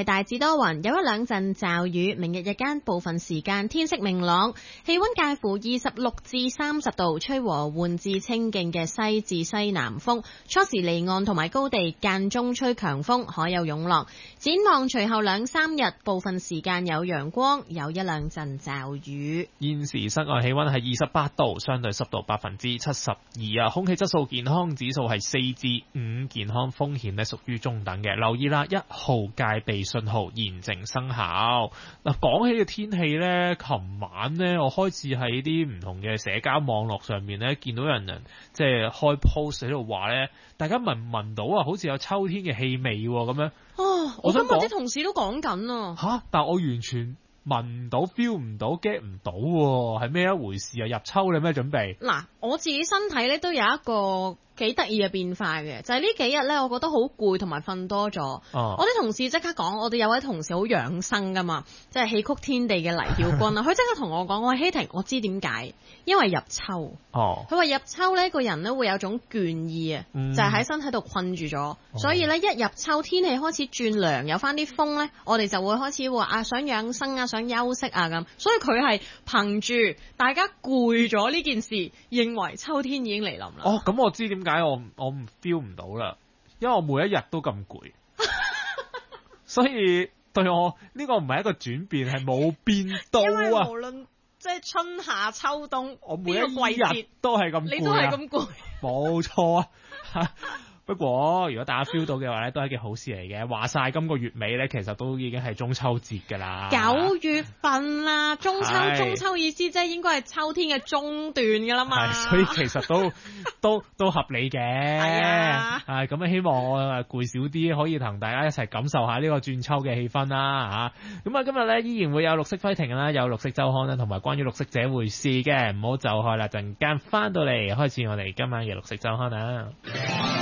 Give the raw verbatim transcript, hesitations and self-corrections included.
係大致多雲，有一兩陣驟雨。明日日間部分時間天色明朗，氣溫介乎二十六至三十度，吹和緩至清勁嘅西至西南風。初時離岸同埋高地間中吹強風，海有湧浪。展望隨後兩三日，部分時間有陽光，有一兩陣驟雨。 現時室外氣溫係二十八度，相對濕度百分之七十二啊，空氣質素健康指數係四至五，健康風險咧屬於中等嘅。留意啦，一號戒備信號現正生效。嗱，講起嘅天氣呢，琴晚呢，我開始喺啲唔同嘅社交網絡上面呢，見到人人即係開 post 喺度話呢，大家聞唔聞到啊？好似有秋天嘅氣味咁樣。 哦，我今日啲同事都講緊啊。 吓，但我完全聞唔到 feel 唔到 get 唔到喎，係咩一回事啊？入秋你咩準備？ 嗱，我自己身體咧都有一個幾得意嘅變化嘅，就係、是、呢幾日咧，我覺得好攰同埋瞓多咗。哦、我啲同事即刻講，我哋有位同事好養生噶嘛，即係戲曲天地嘅黎曉君啦。佢即刻同我講，我話希婷，我知點解，因為入秋。哦，佢話入秋呢個人咧會有種倦意啊，嗯、就係喺身體度困住咗，哦、所以咧一入秋天氣開始轉涼，有翻啲風咧，我哋就會開始話啊想養生啊，想休息啊咁。所以佢係憑住大家攰咗呢件事，認為秋天已經嚟臨啦。 哦，咁我知點解我我唔 feel 唔到啦，因為我每一日都咁攰，所以對我呢、這個唔係一個轉變，係冇變到啊。 因為無論即係春夏秋冬， 我每一個季節都係咁攰， 你都係咁攰， 冇錯啊。不過如果大家 feel 到嘅話咧，都係一件好事嚟嘅。話晒今個月尾咧，其實都已經係中秋節噶啦， 九月份啦，中秋是中秋意思即係應該係秋天嘅中段噶啦嘛， 係，所以其實都都都合理嘅。係啊， 係咁啊，希望我攰少啲，可以同大家一齊感受下呢個轉秋嘅氣氛啦吓。咁啊，今日咧依然會有綠色輝庭啦，有綠色週刊啦，同埋關於綠色這回事嘅，唔好走開啦，陣間翻到嚟開始我哋今晚嘅綠色週刊啊。